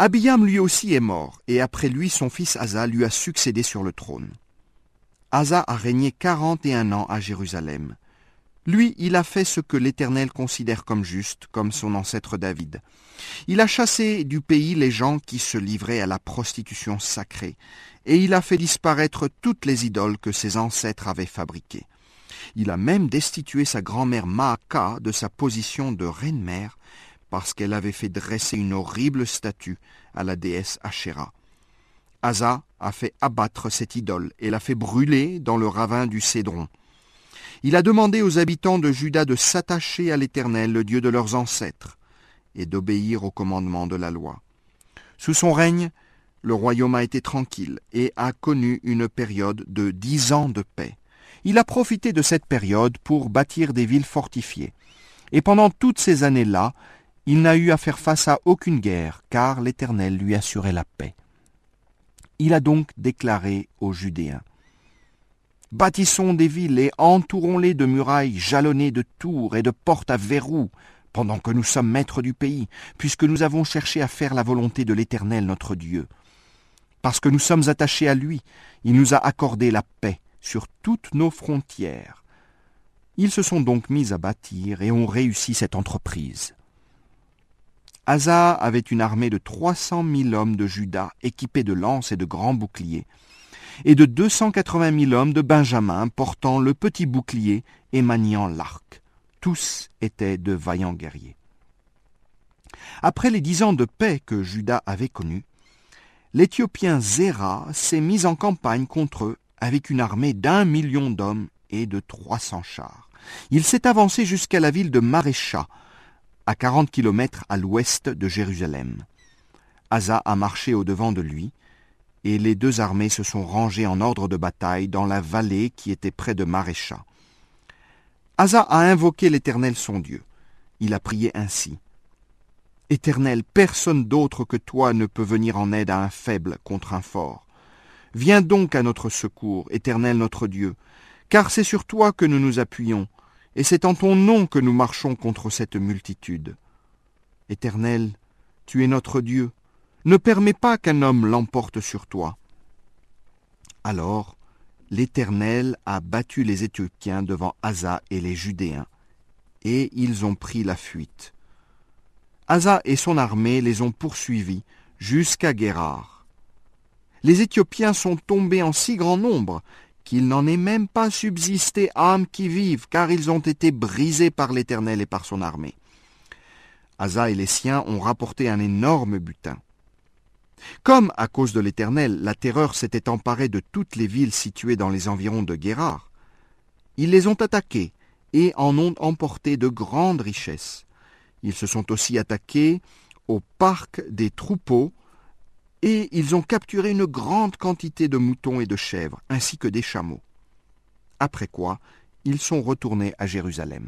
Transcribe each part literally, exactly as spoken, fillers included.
Abiam lui aussi est mort, et après lui son fils Asa lui a succédé sur le trône. Asa a régné quarante et un ans à Jérusalem. Lui, il a fait ce que l'Éternel considère comme juste, comme son ancêtre David. Il a chassé du pays les gens qui se livraient à la prostitution sacrée, et il a fait disparaître toutes les idoles que ses ancêtres avaient fabriquées. Il a même destitué sa grand-mère Maaka de sa position de reine-mère, parce qu'elle avait fait dresser une horrible statue à la déesse Ashéra. Asa a fait abattre cette idole et l'a fait brûler dans le ravin du Cédron. Il a demandé aux habitants de Juda de s'attacher à l'Éternel, le Dieu de leurs ancêtres, et d'obéir aux commandements de la loi. Sous son règne, le royaume a été tranquille et a connu une période de dix ans de paix. Il a profité de cette période pour bâtir des villes fortifiées. Et pendant toutes ces années-là, il n'a eu à faire face à aucune guerre, car l'Éternel lui assurait la paix. Il a donc déclaré aux Judéens: « Bâtissons des villes et entourons-les de murailles jalonnées de tours et de portes à verrous, pendant que nous sommes maîtres du pays, puisque nous avons cherché à faire la volonté de l'Éternel notre Dieu. Parce que nous sommes attachés à lui, il nous a accordé la paix sur toutes nos frontières. » Ils se sont donc mis à bâtir et ont réussi cette entreprise. Asa avait une armée de trois cent mille hommes de Juda équipés de lances et de grands boucliers, et de deux cent quatre-vingt mille hommes de Benjamin portant le petit bouclier et maniant l'arc. Tous étaient de vaillants guerriers. Après les dix ans de paix que Juda avait connus, l'Éthiopien Zéra s'est mis en campagne contre eux avec une armée d'un million d'hommes et de trois cents chars. Il s'est avancé jusqu'à la ville de Marécha, à quarante kilomètres à l'ouest de Jérusalem. Asa a marché au-devant de lui, et les deux armées se sont rangées en ordre de bataille dans la vallée qui était près de Marécha. Asa a invoqué l'Éternel son Dieu. Il a prié ainsi: « Éternel, personne d'autre que toi ne peut venir en aide à un faible contre un fort. Viens donc à notre secours, Éternel notre Dieu, car c'est sur toi que nous nous appuyons, et c'est en ton nom que nous marchons contre cette multitude. Éternel, tu es notre Dieu. Ne permets pas qu'un homme l'emporte sur toi. » Alors, l'Éternel a battu les Éthiopiens devant Asa et les Judéens, et ils ont pris la fuite. Asa et son armée les ont poursuivis jusqu'à Guérar. Les Éthiopiens sont tombés en si grand nombre qu'il n'en est même pas subsisté âme qui vive, car ils ont été brisés par l'Éternel et par son armée. Asa et les siens ont rapporté un énorme butin. Comme, à cause de l'Éternel, la terreur s'était emparée de toutes les villes situées dans les environs de Guérar, ils les ont attaquées et en ont emporté de grandes richesses. Ils se sont aussi attaqués au parc des troupeaux et ils ont capturé une grande quantité de moutons et de chèvres, ainsi que des chameaux. Après quoi, ils sont retournés à Jérusalem.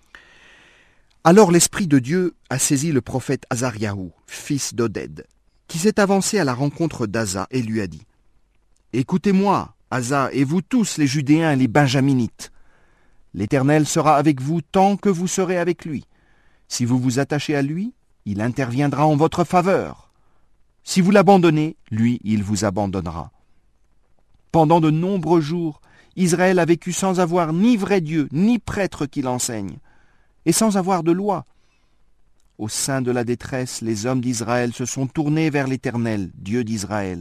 Alors l'Esprit de Dieu a saisi le prophète Azariahu, fils d'Oded, qui s'est avancé à la rencontre d'Asa et lui a dit: « Écoutez-moi, Asa, et vous tous les Judéens et les Benjaminites. L'Éternel sera avec vous tant que vous serez avec lui. Si vous vous attachez à lui, il interviendra en votre faveur. Si vous l'abandonnez, lui, il vous abandonnera. » Pendant de nombreux jours, Israël a vécu sans avoir ni vrai Dieu, ni prêtre qui l'enseigne, et sans avoir de loi. Au sein de la détresse, les hommes d'Israël se sont tournés vers l'Éternel, Dieu d'Israël.